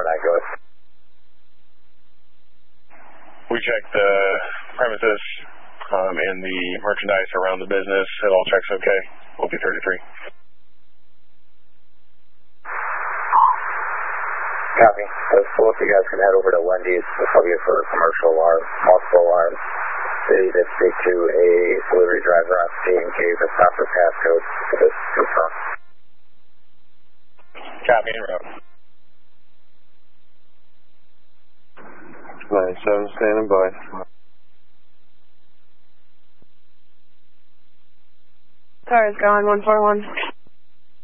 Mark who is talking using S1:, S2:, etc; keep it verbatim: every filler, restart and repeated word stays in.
S1: nine, go ahead.
S2: We checked the premises um, and the merchandise around the business. It all checks okay. O P thirty-three.
S1: Copy. Let's pull up. You guys can head over to Wendy's. We'll probably get for a commercial alarm, multiple alarms. City to speak to a delivery driver on scene, gave the proper passcode for this confirm.
S2: Copy en route.
S3: nine seven standing by.
S4: Car is gone, one four one.